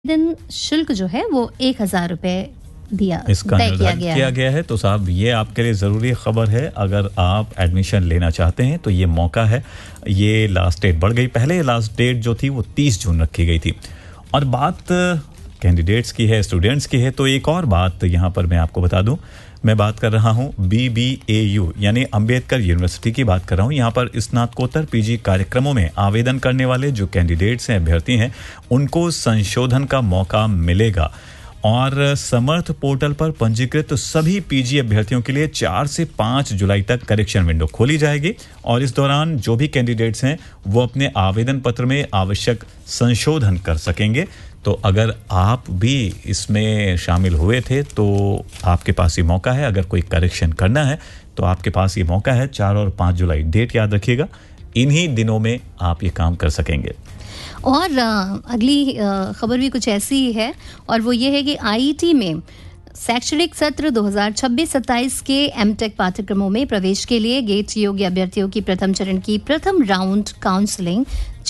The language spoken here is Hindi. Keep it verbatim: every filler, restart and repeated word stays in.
दिन शुल्क जो है वो एक हजार रुपए दिया इसका तय किया निर्धारित गया किया है। गया है। तो साहब ये आपके लिए ज़रूरी खबर है, अगर आप एडमिशन लेना चाहते हैं तो ये मौका है। ये लास्ट डेट बढ़ गई, पहले लास्ट डेट जो थी वो तीस जून रखी गई थी। और बात कैंडिडेट्स की है, स्टूडेंट्स की है, तो एक और बात यहाँ पर मैं आपको बता दूं। मैं बात कर रहा हूँ बी बी ए यू यानी अंबेडकर यूनिवर्सिटी की बात कर रहा हूँ। यहाँ पर स्नातकोत्तर पीजी कार्यक्रमों में आवेदन करने वाले जो कैंडिडेट्स हैं, अभ्यर्थी हैं, उनको संशोधन का मौका मिलेगा। और समर्थ पोर्टल पर पंजीकृत सभी पीजी अभ्यर्थियों के लिए चार से पाँच जुलाई तक करेक्शन विंडो खोली जाएगी। और इस दौरान जो भी कैंडिडेट्स हैं वो अपने आवेदन पत्र में आवश्यक संशोधन कर सकेंगे। तो अगर आप भी इसमें शामिल हुए थे तो आपके पास ये मौका है। अगर कोई करेक्शन करना है तो आपके पास ये मौका है। चार और पाँच जुलाई डेट याद रखिएगा, इन्हीं दिनों में आप ये काम कर सकेंगे। और अगली खबर भी कुछ ऐसी ही है, और वो ये है कि आई आई टी में शैक्षणिक सत्र दो हज़ार छब्बीस सत्ताईस के एमटेक पाठ्यक्रमों में प्रवेश के लिए गेट योग्य अभ्यर्थियों की प्रथम चरण की प्रथम राउंड काउंसलिंग